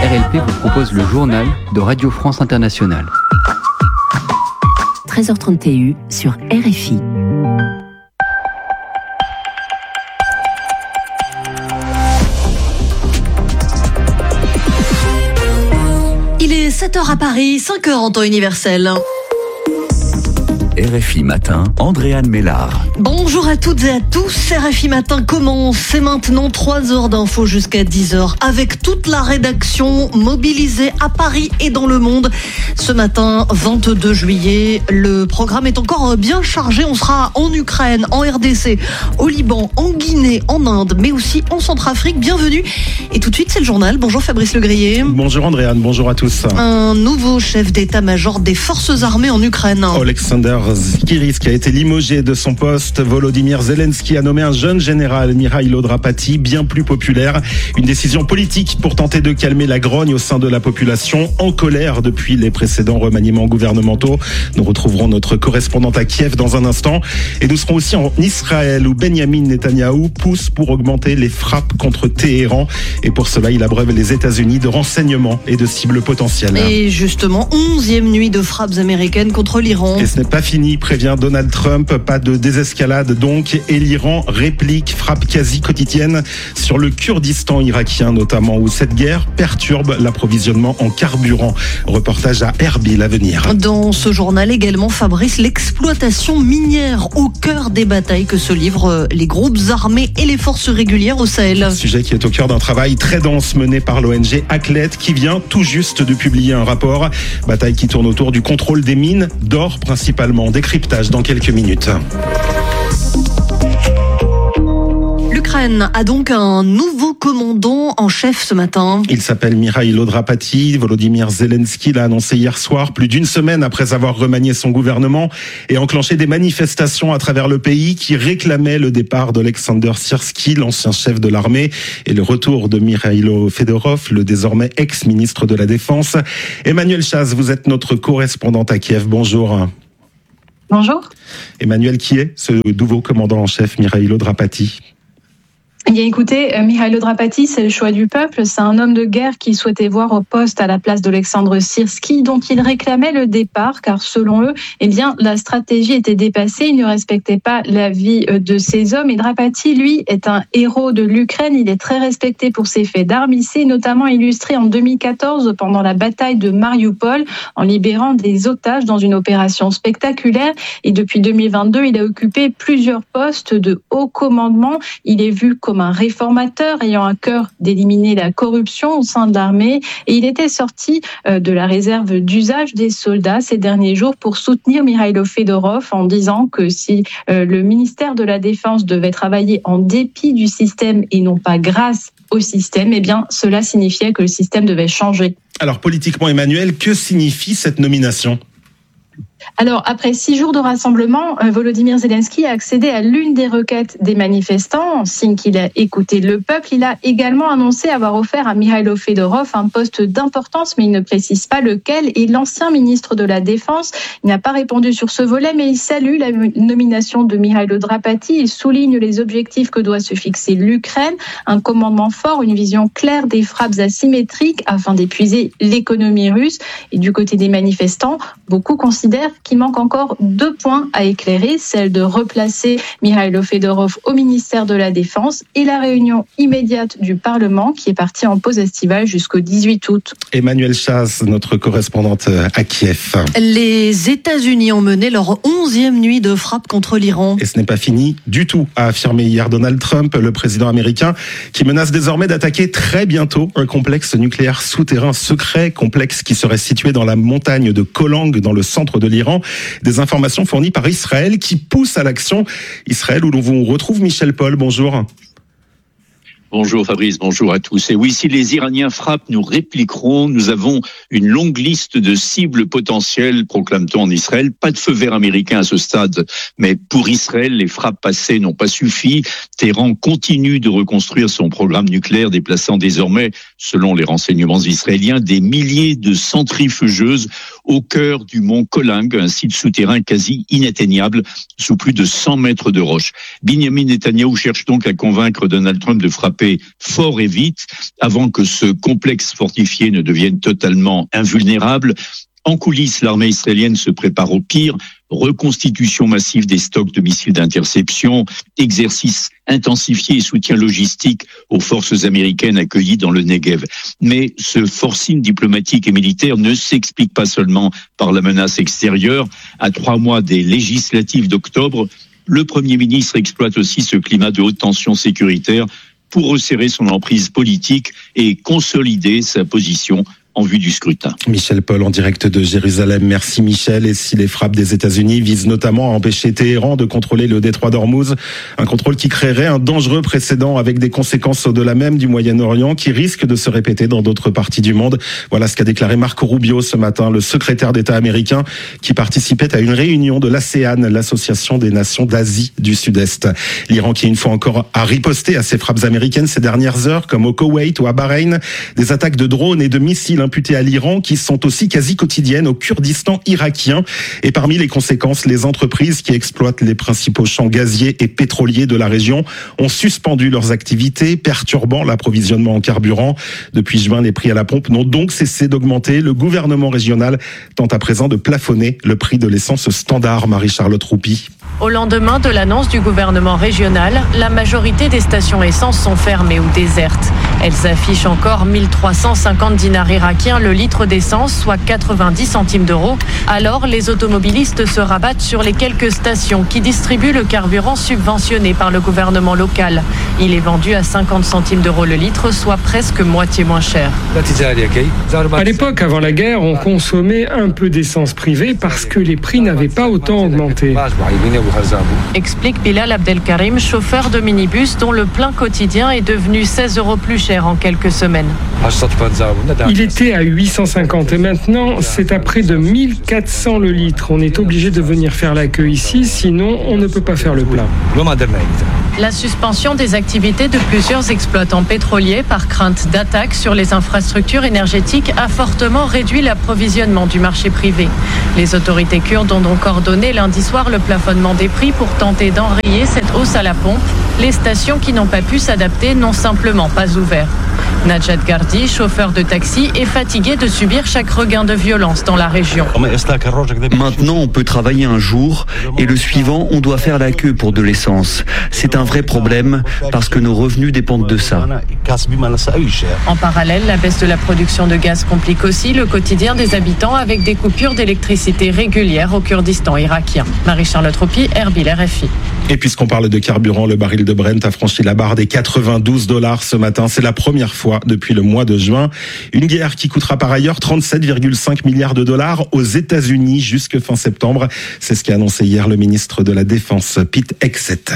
RLP vous propose le journal de Radio France Internationale. 13h30 TU sur RFI. Il est 7h à Paris, 5h en temps universel. RFI Matin, Andréane Mélard. Bonjour à toutes et à tous, RFI Matin commence, c'est maintenant 3 heures d'infos jusqu'à 10h avec toute la rédaction mobilisée à Paris et dans le monde. Ce matin, 22 juillet, le programme est encore bien chargé, on sera en Ukraine, en RDC, au Liban, en Guinée, en Inde, mais aussi en Centrafrique. Bienvenue. Et tout de suite, c'est le journal. Bonjour Fabrice Legrier. Bonjour Andréane, bonjour à tous. Un nouveau chef d'état-major des forces armées en Ukraine. Alexander Skiris qui a été limogé de son poste. Volodymyr Zelensky a nommé un jeune général, Mikhailo Drapati, bien plus populaire. Une décision politique pour tenter de calmer la grogne au sein de la population en colère depuis les précédents remaniements gouvernementaux. Nous retrouverons notre correspondante à Kiev dans un instant. Et nous serons aussi en Israël où Benjamin Netanyahou pousse pour augmenter les frappes contre Téhéran. Et pour cela, il abreuve les États-Unis de renseignements et de cibles potentielles. Et justement, 11e nuit de frappes américaines contre l'Iran. Et ce n'est pas fini, prévient Donald Trump. Pas de désescalade donc. Et l'Iran réplique, frappe quasi quotidienne sur le Kurdistan irakien notamment, où cette guerre perturbe l'approvisionnement en carburant. Reportage à Erbil à venir. Dans ce journal également, Fabrice, l'exploitation minière au cœur des batailles que se livrent les groupes armés et les forces régulières au Sahel. Sujet qui est au cœur d'un travail très dense mené par l'ONG Aklet qui vient tout juste de publier un rapport. Bataille qui tourne autour du contrôle des mines, d'or principalement. Décryptage dans quelques minutes. L'Ukraine a donc un nouveau commandant en chef ce matin. Il s'appelle Mikhailo Drapati. Volodymyr Zelensky l'a annoncé hier soir, plus d'une semaine après avoir remanié son gouvernement et enclenché des manifestations à travers le pays qui réclamaient le départ d'Alexander Syrski, l'ancien chef de l'armée, et le retour de Mikhailo Fedorov, le désormais ex-ministre de la Défense. Emmanuel Chaz, vous êtes notre correspondante à Kiev. Bonjour. Bonjour. Emmanuel, qui est ce nouveau commandant en chef, Mikhailo Drapati ? Eh bien, écoutez, Mikhailo Drapati, c'est le choix du peuple. C'est un homme de guerre qui souhaitait voir au poste à la place d'Alexandre Syrski, dont il réclamait le départ, car selon eux, eh bien, la stratégie était dépassée. Il ne respectait pas la vie de ces hommes. Et Drapati, lui, est un héros de l'Ukraine. Il est très respecté pour ses faits d'armes. Il s'est notamment illustré en 2014 pendant la bataille de Mariupol, en libérant des otages dans une opération spectaculaire. Et depuis 2022, il a occupé plusieurs postes de haut commandement. Il est vu comme un réformateur ayant à cœur d'éliminer la corruption au sein de l'armée, et il était sorti de la réserve d'usage des soldats ces derniers jours pour soutenir Mikhailo Fedorov en disant que si le ministère de la Défense devait travailler en dépit du système et non pas grâce au système, eh bien cela signifiait que le système devait changer. Alors politiquement, Emmanuel, que signifie cette nomination ? Alors, après 6 jours de rassemblement, Volodymyr Zelensky a accédé à l'une des requêtes des manifestants, en signe qu'il a écouté le peuple. Il a également annoncé avoir offert à Mikhailo Fedorov un poste d'importance, mais il ne précise pas lequel. Et l'ancien ministre de la Défense, il n'a pas répondu sur ce volet, mais il salue la nomination de Mikhailo Drapati. Il souligne les objectifs que doit se fixer l'Ukraine, un commandement fort, une vision claire des frappes asymétriques afin d'épuiser l'économie russe. Et du côté des manifestants, beaucoup considèrent qu'il manque encore 2 points à éclairer, celle de replacer Mikhailo Fedorov au ministère de la Défense et la réunion immédiate du Parlement qui est partie en pause estivale jusqu'au 18 août. Emmanuel Chaz, notre correspondante à Kiev. Les États-Unis ont mené leur 11e nuit de frappe contre l'Iran. Et ce n'est pas fini du tout, a affirmé hier Donald Trump, le président américain, qui menace désormais d'attaquer très bientôt un complexe nucléaire souterrain secret, complexe qui serait situé dans la montagne de Kolang, dans le centre de l'Iran. Des informations fournies par Israël qui poussent à l'action. Israël où l'on retrouve Michel Paul. Bonjour. Bonjour Fabrice, bonjour à tous. Et oui, si les Iraniens frappent, nous répliquerons. Nous avons une longue liste de cibles potentielles, proclame-t-on en Israël. Pas de feu vert américain à ce stade, mais pour Israël, les frappes passées n'ont pas suffi. Téhéran continue de reconstruire son programme nucléaire, déplaçant désormais, selon les renseignements israéliens, des milliers de centrifugeuses au cœur du mont Kolang, un site souterrain quasi inatteignable, sous plus de 100 mètres de roche. Benjamin Netanyahou cherche donc à convaincre Donald Trump de frapper frapper fort et vite avant que ce complexe fortifié ne devienne totalement invulnérable. En coulisses, l'armée israélienne se prépare au pire. Reconstitution massive des stocks de missiles d'interception, exercice intensifié et soutien logistique aux forces américaines accueillies dans le Negev. Mais ce forcing diplomatique et militaire ne s'explique pas seulement par la menace extérieure. À 3 mois des législatives d'octobre, le Premier ministre exploite aussi ce climat de haute tension sécuritaire pour resserrer son emprise politique et consolider sa position en vue du scrutin. Michel Paul en direct de Jérusalem. Merci Michel. Et si les frappes des États-Unis visent notamment à empêcher Téhéran de contrôler le détroit d'Ormuz, un contrôle qui créerait un dangereux précédent avec des conséquences au-delà même du Moyen-Orient qui risque de se répéter dans d'autres parties du monde. Voilà ce qu'a déclaré Marco Rubio ce matin, le secrétaire d'État américain qui participait à une réunion de l'ASEAN, l'association des nations d'Asie du Sud-Est. L'Iran qui une fois encore a riposté à ces frappes américaines ces dernières heures, comme au Koweït ou à Bahreïn, des attaques de drones et de missiles imputées à l'Iran qui sont aussi quasi quotidiennes au Kurdistan irakien. Et parmi les conséquences, les entreprises qui exploitent les principaux champs gaziers et pétroliers de la région ont suspendu leurs activités, perturbant l'approvisionnement en carburant. Depuis juin, les prix à la pompe n'ont donc cessé d'augmenter. Le gouvernement régional tente à présent de plafonner le prix de l'essence standard. Marie-Charlotte Roupi. Au lendemain de l'annonce du gouvernement régional, la majorité des stations essence sont fermées ou désertes. Elles affichent encore 1350 dinars irakiens le litre d'essence, soit 90 centimes d'euros. Alors, les automobilistes se rabattent sur les quelques stations qui distribuent le carburant subventionné par le gouvernement local. Il est vendu à 50 centimes d'euros le litre, soit presque moitié moins cher. À l'époque, avant la guerre, on consommait un peu d'essence privée parce que les prix n'avaient pas autant augmenté. Explique Bilal Abdelkarim, chauffeur de minibus dont le plein quotidien est devenu 16 euros plus cher en quelques semaines. Il était à 850 et maintenant c'est à près de 1400 le litre. On est obligé de venir faire la queue ici, sinon on ne peut pas faire le plein. La suspension des activités de plusieurs exploitants pétroliers par crainte d'attaque sur les infrastructures énergétiques a fortement réduit l'approvisionnement du marché privé. Les autorités kurdes ont donc ordonné lundi soir le plafonnement des prix pour tenter d'enrayer cette hausse à la pompe. Les stations qui n'ont pas pu s'adapter n'ont simplement pas ouvert. Najat Gardi, chauffeur de taxi, est fatigué de subir chaque regain de violence dans la région. Maintenant, on peut travailler un jour et le suivant, on doit faire la queue pour de l'essence. C'est un vrai problème parce que nos revenus dépendent de ça. En parallèle, la baisse de la production de gaz complique aussi le quotidien des habitants avec des coupures d'électricité régulières au Kurdistan irakien. Marie-Charlotte Roupi, Erbil, RFI. Et puisqu'on parle de carburant, le baril de Brent a franchi la barre des $92 ce matin. C'est la première fois depuis le mois de juin. Une guerre qui coûtera par ailleurs 37,5 milliards de dollars aux États-Unis jusque fin septembre. C'est ce qu'a annoncé hier le ministre de la Défense, Pete Hegseth.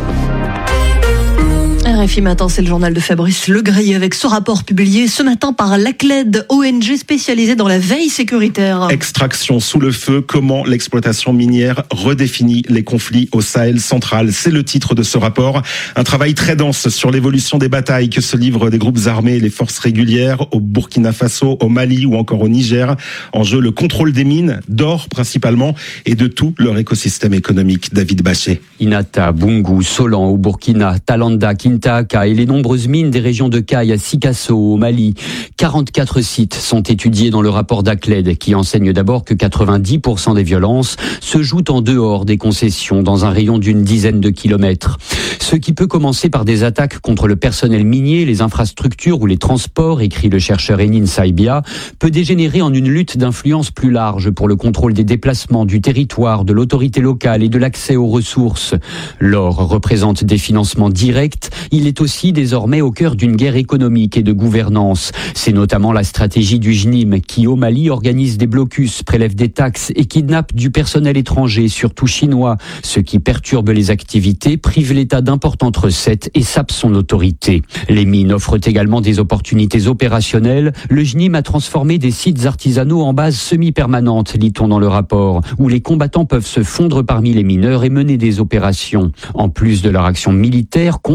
RFI Matin, c'est le journal de Fabrice Legris avec ce rapport publié ce matin par l'ACLED, ONG spécialisée dans la veille sécuritaire. Extraction sous le feu, comment l'exploitation minière redéfinit les conflits au Sahel central. C'est le titre de ce rapport. Un travail très dense sur l'évolution des batailles que se livrent des groupes armés et les forces régulières au Burkina Faso, au Mali ou encore au Niger. En jeu, le contrôle des mines, d'or principalement, et de tout leur écosystème économique. David Bachet. Inata, Bungu, Solan au Burkina, Talanda, Kintaaka et les nombreuses mines des régions de Kay à Sikasso au Mali. 44 sites sont étudiés dans le rapport d'ACLED qui enseigne d'abord que 90% des violences se jouent en dehors des concessions dans un rayon d'une dizaine de kilomètres. Ce qui peut commencer par des attaques contre le personnel minier, les infrastructures ou les transports, écrit le chercheur Enin Saibia, peut dégénérer en une lutte d'influence plus large pour le contrôle des déplacements, du territoire, de l'autorité locale et de l'accès aux ressources. L'or représente des financements directs. Il est aussi désormais au cœur d'une guerre économique et de gouvernance. C'est notamment la stratégie du JNIM qui, au Mali, organise des blocus, prélève des taxes et kidnappe du personnel étranger, surtout chinois, ce qui perturbe les activités, prive l'État d'importantes recettes et sape son autorité. Les mines offrent également des opportunités opérationnelles. Le JNIM a transformé des sites artisanaux en bases semi-permanentes, lit-on dans le rapport, où les combattants peuvent se fondre parmi les mineurs et mener des opérations. En plus de leur action militaire contre les groupes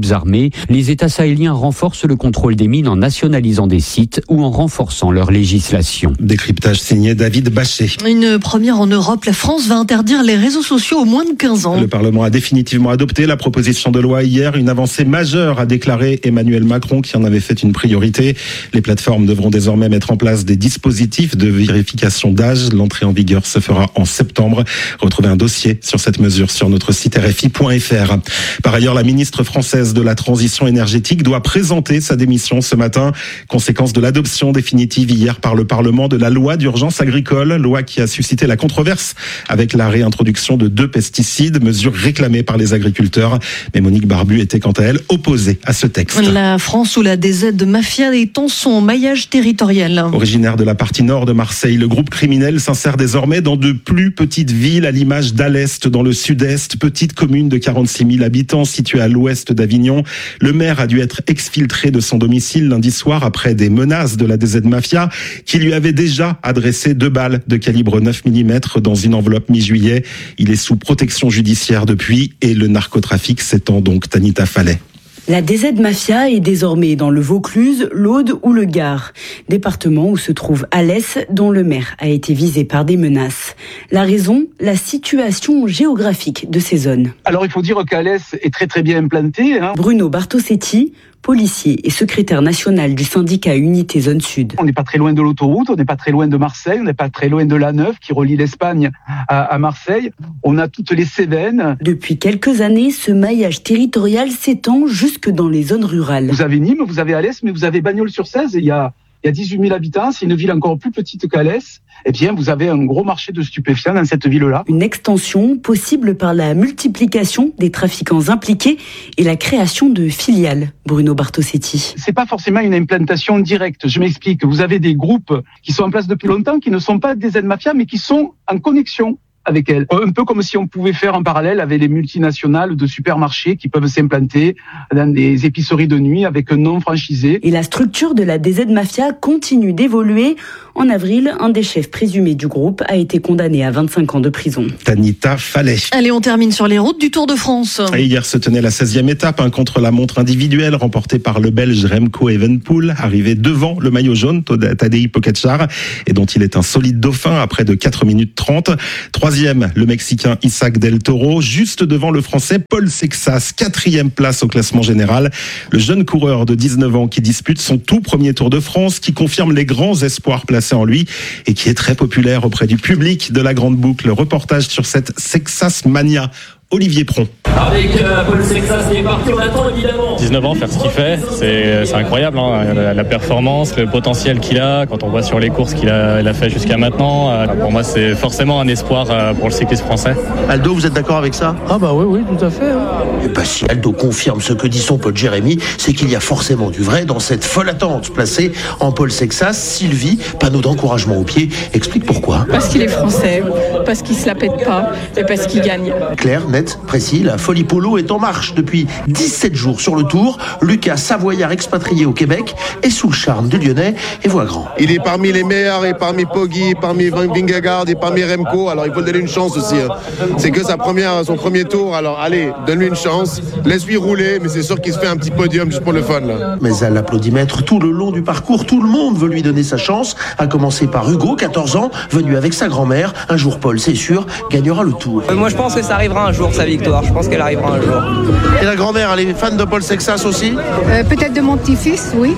groupes armés. Les États sahéliens renforcent le contrôle des mines en nationalisant des sites ou en renforçant leur législation. Décryptage signé David Bachet. Une première en Europe, la France va interdire les réseaux sociaux aux moins de 15 ans. Le Parlement a définitivement adopté la proposition de loi hier, une avancée majeure, a déclaré Emmanuel Macron qui en avait fait une priorité. Les plateformes devront désormais mettre en place des dispositifs de vérification d'âge. L'entrée en vigueur se fera en septembre. Retrouvez un dossier sur cette mesure sur notre site RFI.fr. Par ailleurs, la ministre française de la Transition énergétique doit présenter sa démission ce matin, conséquence de l'adoption définitive hier par le Parlement de la loi d'urgence agricole, loi qui a suscité la controverse avec la réintroduction de 2 pesticides, mesure réclamée par les agriculteurs. Mais Monique Barbu était quant à elle opposée à ce texte. La France sous la DZ Mafia étend son maillage territorial. Originaire de la partie nord de Marseille, le groupe criminel s'insère désormais dans de plus petites villes à l'image d'Alest dans le sud-est, petite commune de 46 000 habitants située à l'ouest d'Avignon. Le maire a dû être exfiltré de son domicile lundi soir après des menaces de la DZ Mafia qui lui avait déjà adressé 2 balles de calibre 9 mm dans une enveloppe mi-juillet. Il est sous protection judiciaire depuis et le narcotrafic s'étend donc. Tanita Fallet. La DZ Mafia est désormais dans le Vaucluse, l'Aude ou le Gard, département où se trouve Alès, dont le maire a été visé par des menaces. La raison, la situation géographique de ces zones. Alors il faut dire qu'Alès est très bien implanté. Bruno Bartosetti, policier et secrétaire national du syndicat Unité Zone Sud. On n'est pas très loin de l'autoroute, on n'est pas très loin de Marseille, on n'est pas très loin de l'A9 qui relie l'Espagne à Marseille. On a toutes les Cévennes. Depuis quelques années, ce maillage territorial s'étend jusque dans les zones rurales. Vous avez Nîmes, vous avez Alès, mais vous avez Bagnols-sur-Cèze. Il y a 18 000 habitants, c'est une ville encore plus petite qu'Alès. Eh bien, vous avez un gros marché de stupéfiants dans cette ville-là. Une extension possible par la multiplication des trafiquants impliqués et la création de filiales. Bruno Bartosetti. C'est pas forcément une implantation directe. Je m'explique. Vous avez des groupes qui sont en place depuis longtemps, qui ne sont pas des Z-Mafia, mais qui sont en connexion avec elle. Un peu comme si on pouvait faire en parallèle avec les multinationales de supermarchés qui peuvent s'implanter dans des épiceries de nuit avec un nom franchisé. Et la structure de la DZ Mafia continue d'évoluer. En avril, un des chefs présumés du groupe a été condamné à 25 ans de prison. Tanita Fallet. Allez, on termine sur les routes du Tour de France. Et hier se tenait la 16e étape, un contre-la-montre individuel remporté par le Belge Remco Evenepoel, arrivé devant le maillot jaune Tadej Pogačar et dont il est un solide dauphin à près de 4 minutes 30. Troisième, le Mexicain Isaac Del Toro, juste devant le Français Paul Sexas, 4e place au classement général. Le jeune coureur de 19 ans qui dispute son tout premier Tour de France, qui confirme les grands espoirs placés en lui et qui est très populaire auprès du public de la Grande Boucle. Reportage sur cette Sexas Mania. Olivier Pron. Avec Paul Sexas qui est parti, on attend évidemment. 19 ans, faire ce qu'il fait, c'est incroyable. La performance, le potentiel qu'il a, quand on voit sur les courses qu'il a fait jusqu'à maintenant, pour moi c'est forcément un espoir pour le cyclisme français. Aldo, vous êtes d'accord avec ça ? Ah bah oui, tout à fait. Et bah, si Aldo confirme ce que dit son pote Jérémy, c'est qu'il y a forcément du vrai dans cette folle attente placée en Paul Sexas. Sylvie, panneau d'encouragement au pied, explique pourquoi. Parce qu'il est français, parce qu'il se la pète pas et parce qu'il gagne. Claire, net, précis, la folie polo est en marche depuis 17 jours sur le Tour. Lucas Savoyard, expatrié au Québec, est sous le charme du Lyonnais et voit grand. Il est parmi les meilleurs et parmi Poggi, parmi Vingegaard et parmi Remco, alors il faut lui donner une chance aussi. C'est que son premier tour, alors allez, donne-lui une chance, laisse-lui rouler, mais c'est sûr qu'il se fait un petit podium juste pour le fun. Là. Mais à l'applaudimètre tout le long du parcours, tout le monde veut lui donner sa chance, à commencer par Hugo, 14 ans, venu avec sa grand-mère. Un jour, Paul, c'est sûr, gagnera le Tour. Moi je pense que ça arrivera un jour, sa victoire. Je pense qu'elle arrivera un jour. Et la grand-mère, elle est fan de Paul Sexas aussi ? Peut-être de mon petit-fils, oui.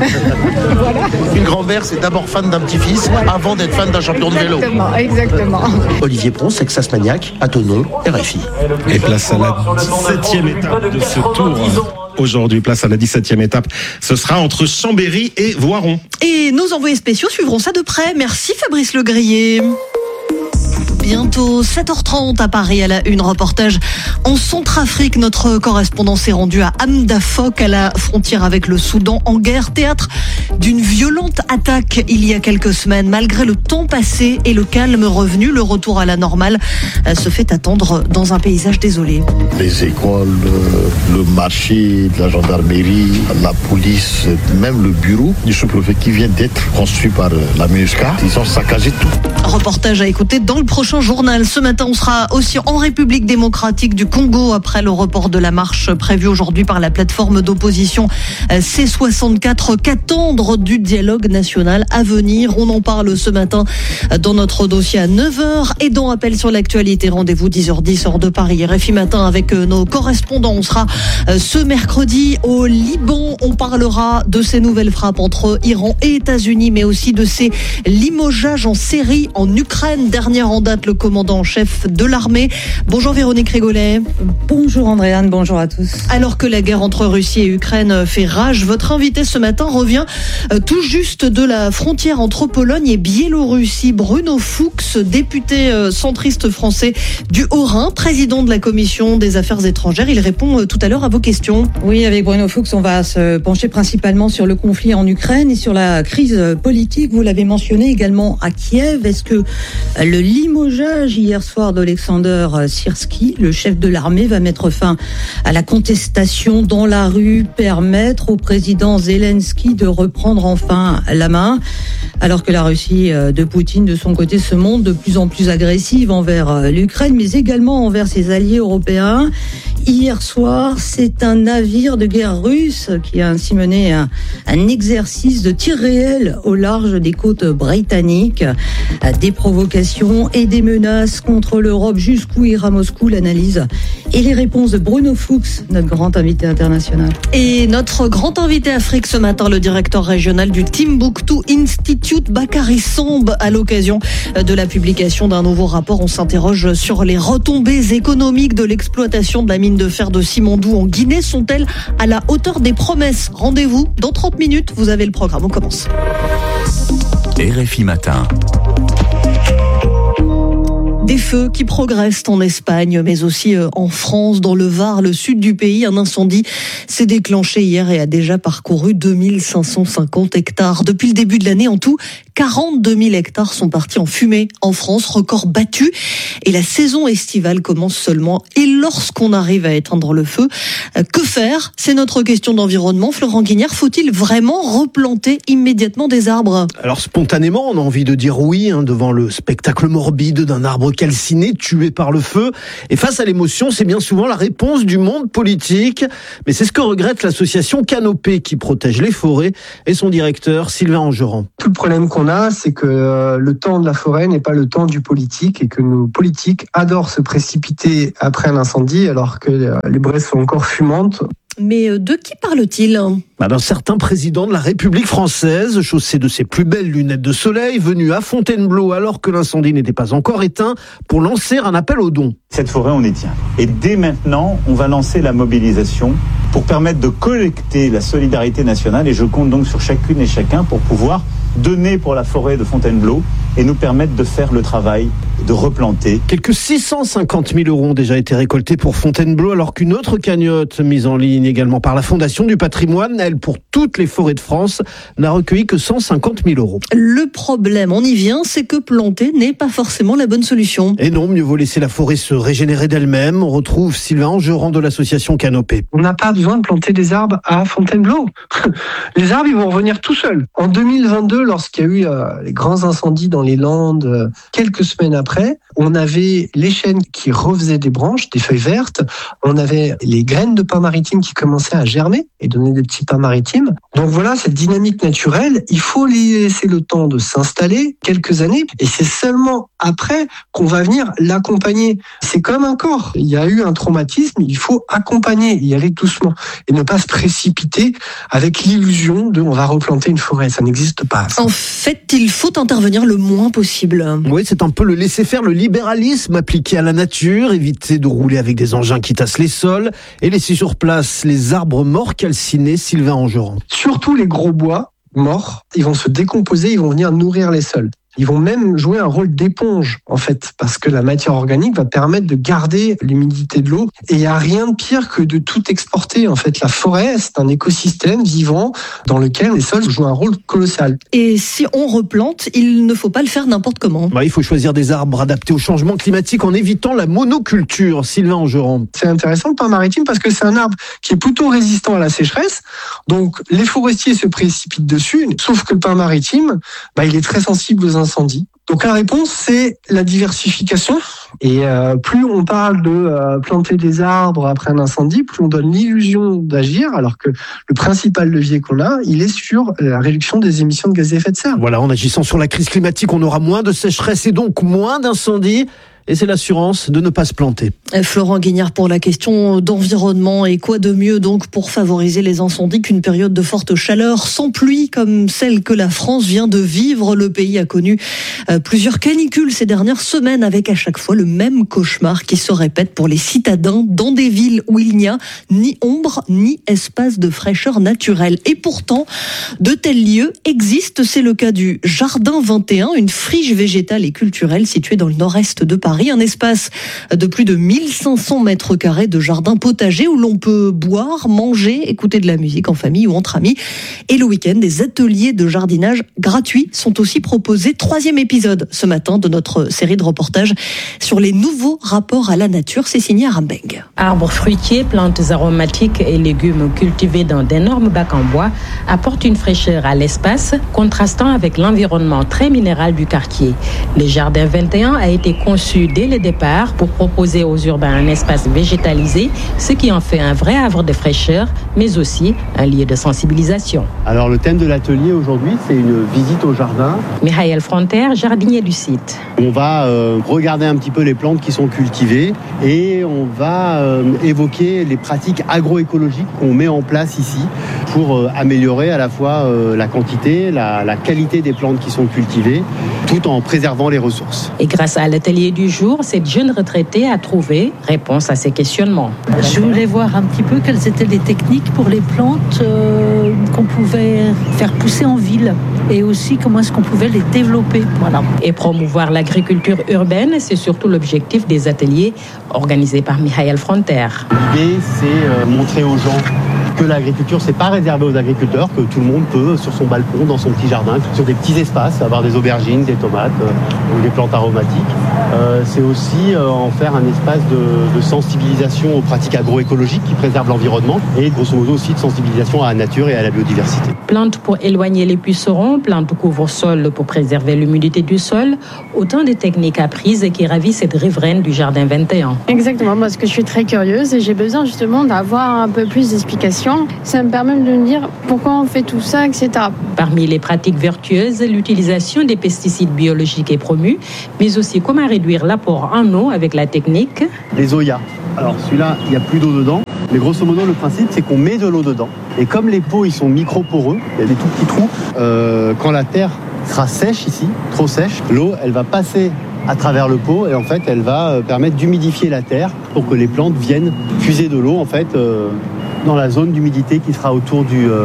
Voilà. Une grand-mère, c'est d'abord fan d'un petit-fils avant d'être fan d'un champion de vélo. Exactement. Olivier Pron, Sexas Maniac, à Thonon, RFI. Et place à la 17e étape de ce Tour. Aujourd'hui, place à la 17e étape. Ce sera entre Chambéry et Voiron. Et nos envoyés spéciaux suivront ça de près. Merci Fabrice Legrier. Bientôt 7h30 à Paris à la une, reportage en Centrafrique. Notre correspondant s'est rendu à Amdafok, à la frontière avec le Soudan, en guerre, théâtre d'une violente attaque il y a quelques semaines. Malgré le temps passé et le calme revenu, le retour à la normale se fait attendre dans un paysage désolé. Les écoles, le marché, la gendarmerie, la police, même le bureau du sous-préfet qui vient d'être construit par la MINUSCA, ils ont saccagé tout. Reportage à écouter dans le prochain prochain journal. Ce matin, on sera aussi en République démocratique du Congo après le report de la marche prévue aujourd'hui par la plateforme d'opposition C64. Qu'attendre du dialogue national à venir? On en parle ce matin dans notre dossier à 9h et dans Appel sur l'actualité. Rendez-vous 10h10 hors de Paris. RFI Matin avec nos correspondants. On sera ce mercredi au Liban. On parlera de ces nouvelles frappes entre Iran et États-Unis, mais aussi de ces limogeages en série en Ukraine. Dernière en date, le commandant en chef de l'armée. Bonjour Véronique Régolet. Bonjour Andréane, bonjour à tous. Alors que la guerre entre Russie et Ukraine fait rage, votre invité ce matin revient tout juste de la frontière entre Pologne et Biélorussie. Bruno Fuchs, député centriste français du Haut-Rhin, président de la commission des affaires étrangères. Il répond tout à l'heure à vos questions. Oui, avec Bruno Fuchs, on va se pencher principalement sur le conflit en Ukraine et sur la crise politique. Vous l'avez mentionné également à Kiev. Est-ce que le limogeage hier soir d'Alexander Syrski, le chef de l'armée, va mettre fin à la contestation dans la rue, permettre au président Zelensky de reprendre enfin la main, alors que la Russie de Poutine, de son côté, se montre de plus en plus agressive envers l'Ukraine, mais également envers ses alliés européens. Hier soir, c'est un navire de guerre russe qui a ainsi mené un exercice de tir réel au large des côtes britanniques. Des provocations et des menaces contre l'Europe. Jusqu'où ira Moscou? L'analyse et les réponses de Bruno Fuchs, notre grand invité international. Et notre grand invité Afrique ce matin, le directeur régional du Timbuktu Institute, Bakary Samb, à l'occasion de la publication d'un nouveau rapport. On s'interroge sur les retombées économiques de l'exploitation de la mine de fer de Simandou en Guinée. Sont-elles à la hauteur des promesses? Rendez-vous dans 30 minutes. Vous avez le programme. On commence. RFI Matin. Des feux qui progressent en Espagne, mais aussi en France, dans le Var, le sud du pays. Un incendie s'est déclenché hier et a déjà parcouru 2550 hectares. Depuis le début de l'année, en tout, 42 000 hectares sont partis en fumée en France, record battu. Et la saison estivale commence seulement. Et lorsqu'on arrive à éteindre le feu, que faire? C'est notre question d'environnement. Florent Guignard, faut-il vraiment replanter immédiatement des arbres? Alors spontanément, on a envie de dire oui, devant le spectacle morbide d'un arbre calciné, tué par le feu. Et face à l'émotion, c'est bien souvent la réponse du monde politique. Mais c'est ce que regrette l'association Canopée qui protège les forêts et son directeur Sylvain Angerand. Tout le problème qu'on a, c'est que le temps de la forêt n'est pas le temps du politique et que nos politiques adorent se précipiter après un incendie alors que les braises sont encore fumantes. Mais de qui parle-t-il? D'un certain président de la République française, chaussé de ses plus belles lunettes de soleil, venu à Fontainebleau alors que l'incendie n'était pas encore éteint, pour lancer un appel aux dons. Cette forêt, on y tient. Et dès maintenant, on va lancer la mobilisation pour permettre de collecter la solidarité nationale. Et je compte donc sur chacune et chacun pour pouvoir donner pour la forêt de Fontainebleau et nous permettre de faire le travail de replanter. Quelques 650 000 € ont déjà été récoltés pour Fontainebleau, alors qu'une autre cagnotte, mise en ligne également par la Fondation du patrimoine, elle, pour toutes les forêts de France, n'a recueilli que 150 000 €. Le problème, on y vient, c'est que planter n'est pas forcément la bonne solution. Et non, mieux vaut laisser la forêt se régénérer d'elle-même. On retrouve Sylvain Angerand de l'association Canopée. On n'a pas besoin de planter des arbres à Fontainebleau. Les arbres, ils vont revenir tout seuls. En 2022, lorsqu'il y a eu les grands incendies dans les Landes, quelques semaines après, on avait les chênes qui refaisaient des branches, des feuilles vertes. On avait les graines de pin maritime qui commençaient à germer et donner des petits pins maritimes. Donc voilà, cette dynamique naturelle, il faut laisser le temps de s'installer quelques années et c'est seulement après qu'on va venir l'accompagner. C'est comme un corps. Il y a eu un traumatisme, il faut accompagner, y aller doucement et ne pas se précipiter avec l'illusion de on va replanter une forêt. Ça n'existe pas. En fait, il faut intervenir le moins possible. Oui, c'est un peu le laisser-faire, le libéralisme appliqué à la nature, éviter de rouler avec des engins qui tassent les sols et laisser sur place les arbres morts calcinés. Sylvain Angerand. Surtout les gros bois morts, ils vont se décomposer, ils vont venir nourrir les sols. Ils vont même jouer un rôle d'éponge, en fait, parce que la matière organique va permettre de garder l'humidité de l'eau. Et il n'y a rien de pire que de tout exporter. En fait, la forêt, c'est un écosystème vivant dans lequel les sols jouent un rôle colossal. Et si on replante, il ne faut pas le faire n'importe comment. Il faut choisir des arbres adaptés au changement climatique en évitant la monoculture. Sylvain Angerand. C'est intéressant le pin maritime parce que c'est un arbre qui est plutôt résistant à la sécheresse. Donc, les forestiers se précipitent dessus. Sauf que le pin maritime, il est très sensible aux incendies. Donc la réponse, c'est la diversification. Et plus on parle de planter des arbres après un incendie, plus on donne l'illusion d'agir, alors que le principal levier qu'on a, il est sur la réduction des émissions de gaz à effet de serre. Voilà, en agissant sur la crise climatique, on aura moins de sécheresse et donc moins d'incendies. Et c'est l'assurance de ne pas se planter. Florent Guignard pour la question d'environnement. Et quoi de mieux donc pour favoriser les incendies qu'une période de forte chaleur sans pluie comme celle que la France vient de vivre. Le pays a connu plusieurs canicules ces dernières semaines avec à chaque fois le même cauchemar qui se répète pour les citadins dans des villes où il n'y a ni ombre ni espace de fraîcheur naturelle. Et pourtant, de tels lieux existent. C'est le cas du Jardin 21, une friche végétale et culturelle située dans le nord-est de Paris. Un espace de plus de 1500 mètres carrés de jardin potager où l'on peut boire, manger, écouter de la musique en famille ou entre amis. Et le week-end, des ateliers de jardinage gratuits sont aussi proposés. 3e épisode ce matin de notre série de reportages sur les nouveaux rapports à la nature. C'est signé Arambeng. Arbres fruitiers, plantes aromatiques et légumes cultivés dans d'énormes bacs en bois apportent une fraîcheur à l'espace, contrastant avec l'environnement très minéral du quartier. Le Jardin 21 a été conçu dès le départ pour proposer aux urbains un espace végétalisé, ce qui en fait un vrai havre de fraîcheur, mais aussi un lieu de sensibilisation. Alors le thème de l'atelier aujourd'hui, c'est une visite au jardin. Michael Fronter, jardinier du site. On va regarder un petit peu les plantes qui sont cultivées et on va évoquer les pratiques agroécologiques qu'on met en place ici pour améliorer à la fois la quantité, la qualité des plantes qui sont cultivées, tout en préservant les ressources. Et grâce à l'atelier du jour, cette jeune retraitée a trouvé réponse à ces questionnements. Je voulais voir un petit peu quelles étaient les techniques pour les plantes qu'on pouvait faire pousser en ville et aussi comment est-ce qu'on pouvait les développer. Voilà. Et promouvoir l'agriculture urbaine, c'est surtout l'objectif des ateliers organisés par Michael Fronter. L'idée, c'est montrer aux gens que l'agriculture, c'est pas réservé aux agriculteurs, que tout le monde peut, sur son balcon, dans son petit jardin, sur des petits espaces, avoir des aubergines, des tomates ou des plantes aromatiques. C'est aussi en faire un espace de sensibilisation aux pratiques agroécologiques qui préservent l'environnement et grosso modo aussi de sensibilisation à la nature et à la biodiversité. Plantes pour éloigner les pucerons, plantes couvre-sol pour préserver l'humidité du sol, autant de techniques apprises qui ravissent cette riveraine du Jardin 21. Exactement, parce que je suis très curieuse et j'ai besoin justement d'avoir un peu plus d'explications. Ça me permet de me dire pourquoi on fait tout ça, etc. Parmi les pratiques vertueuses, l'utilisation des pesticides biologiques est promue, mais aussi comment réduire l'apport en eau avec la technique. Les Zoya. Alors celui-là, il n'y a plus d'eau dedans, mais grosso modo le principe c'est qu'on met de l'eau dedans. Et comme les pots ils sont micro-poreux, il y a des tout petits trous, quand la terre sera sèche ici, trop sèche, l'eau elle va passer à travers le pot et en fait elle va permettre d'humidifier la terre pour que les plantes viennent puiser de l'eau en fait dans la zone d'humidité qui sera autour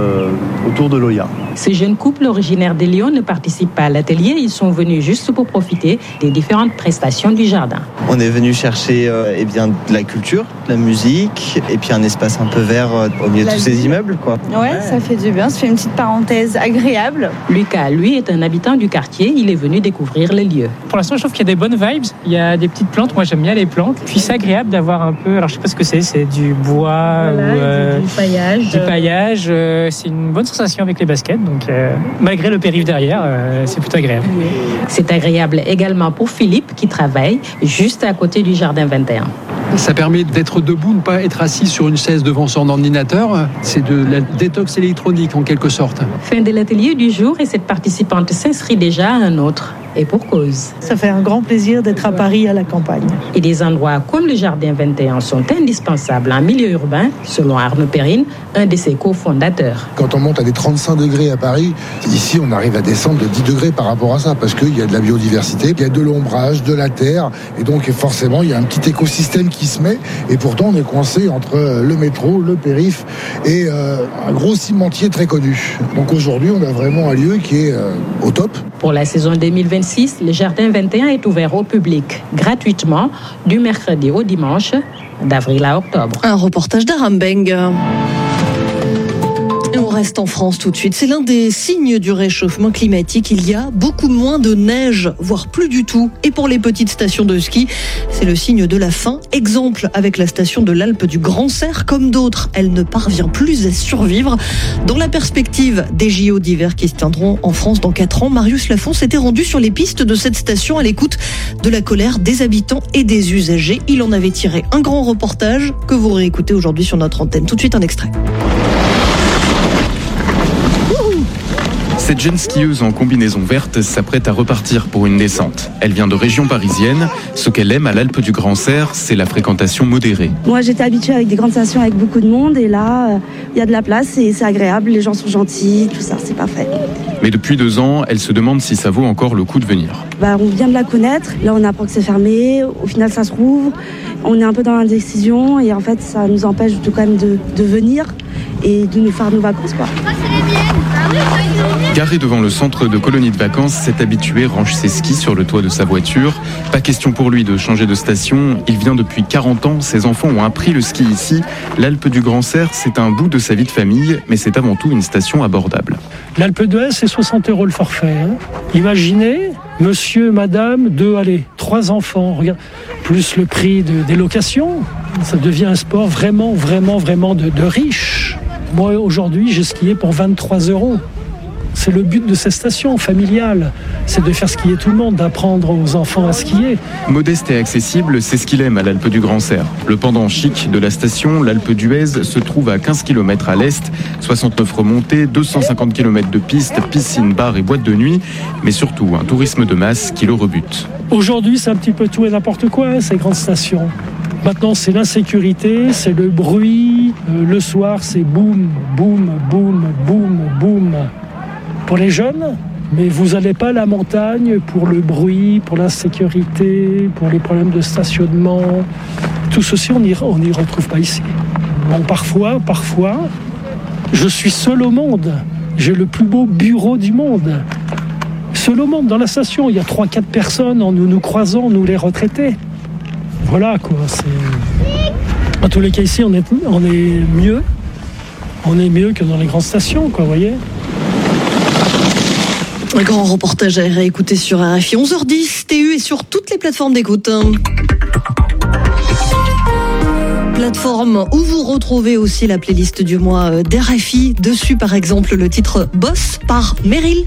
de l'Oya. Ces jeunes couples originaires des Lyon ne participent pas à l'atelier, ils sont venus juste pour profiter des différentes prestations du jardin. On est venu chercher de la culture, de la musique et puis un espace un peu vert au milieu de tous ces immeubles, quoi. Ouais, ça fait du bien, ça fait une petite parenthèse agréable. Lucas, lui, est un habitant du quartier, il est venu découvrir les lieux. Pour l'instant, je trouve qu'il y a des bonnes vibes, il y a des petites plantes, moi j'aime bien les plantes, puis c'est agréable d'avoir un peu, alors je sais pas ce que c'est du bois voilà, ou du paillage. Du paillage, c'est une bonne sensation avec les baskets, donc malgré le périph' derrière, c'est plutôt agréable. C'est agréable également pour Philippe qui travaille juste à côté du Jardin 21. Ça permet d'être debout, ne pas être assis sur une chaise devant son ordinateur. C'est de la détox électronique en quelque sorte. Fin de l'atelier du jour et cette participante s'inscrit déjà à un autre. Et pour cause. Ça fait un grand plaisir d'être à Paris, à la campagne. Et des endroits comme le Jardin 21 sont indispensables en milieu urbain, selon Arnaud Perrine, un de ses cofondateurs. Quand on monte à des 35 degrés à Paris, ici on arrive à descendre de 10 degrés par rapport à ça, parce qu'il y a de la biodiversité, il y a de l'ombrage, de la terre, et donc forcément il y a un petit écosystème qui se met, et pourtant on est coincé entre le métro, le périph' et un gros cimentier très connu. Donc aujourd'hui on a vraiment un lieu qui est au top. Pour la saison 2026, le Jardin 21 est ouvert au public gratuitement du mercredi au dimanche, d'avril à octobre. Un reportage d'Arambeng. Et on reste en France tout de suite. C'est l'un des signes du réchauffement climatique. Il y a beaucoup moins de neige, voire plus du tout. Et pour les petites stations de ski, c'est le signe de la fin. Exemple avec la station de l'Alpe du Grand Cerf. Comme d'autres, elle ne parvient plus à survivre. Dans la perspective des JO d'hiver qui se tiendront en France dans 4 ans, Marius Lafont s'était rendu sur les pistes de cette station à l'écoute de la colère des habitants et des usagers. Il en avait tiré un grand reportage que vous réécoutez aujourd'hui sur notre antenne. Tout de suite, un extrait. Cette jeune skieuse en combinaison verte s'apprête à repartir pour une descente. Elle vient de région parisienne. Ce qu'elle aime à l'Alpe du Grand Cerf, c'est la fréquentation modérée. Moi, j'étais habituée avec des grandes stations avec beaucoup de monde et là, il y a de la place et c'est agréable. Les gens sont gentils, tout ça, c'est parfait. Mais depuis 2 ans, elle se demande si ça vaut encore le coup de venir. On vient de la connaître. Là, on apprend que c'est fermé. Au final, ça se rouvre. On est un peu dans l'indécision et en fait, ça nous empêche quand même de venir et de nous faire nos vacances, quoi. Garé devant le centre de colonie de vacances, cet habitué range ses skis sur le toit de sa voiture. Pas question pour lui de changer de station. Il vient depuis 40 ans. Ses enfants ont appris le ski ici. L'Alpe du Grand Cerf, c'est un bout de sa vie de famille, mais c'est avant tout une station abordable. L'Alpe d'Huez, c'est 60 € le forfait. Imaginez, monsieur, madame, 3 enfants, regarde, plus le prix des locations. Ça devient un sport vraiment de riche. Moi, aujourd'hui, j'ai skié pour 23 €. C'est le but de cette station familiale, c'est de faire skier tout le monde, d'apprendre aux enfants à skier. Modeste et accessible, c'est ce qu'il aime à l'Alpe du Grand Cerf. Le pendant chic de la station, l'Alpe d'Huez, se trouve à 15 km à l'est, 69 remontées, 250 km de pistes, piscines, bars et boîtes de nuit, mais surtout un tourisme de masse qui le rebute. Aujourd'hui, c'est un petit peu tout et n'importe quoi, ces grandes stations. Maintenant, c'est l'insécurité, c'est le bruit. Le soir, c'est boum, boum, boum, boum, boum. Pour les jeunes, mais vous n'allez pas à la montagne pour le bruit, pour l'insécurité, pour les problèmes de stationnement. Tout ceci, on n'y retrouve pas ici. Bon, parfois, je suis seul au monde. J'ai le plus beau bureau du monde. Seul au monde, dans la station, il y a 3-4 personnes, nous croisons, nous les retraités. Voilà, quoi. En tous les cas, ici, on est mieux. On est mieux que dans les grandes stations, quoi, vous voyez. Un grand reportage à réécouter sur RFI 11h10, TU et sur toutes les plateformes d'écoute. Plateforme où vous retrouvez aussi la playlist du mois d'RFI. Dessus, par exemple, le titre Boss par Meryl.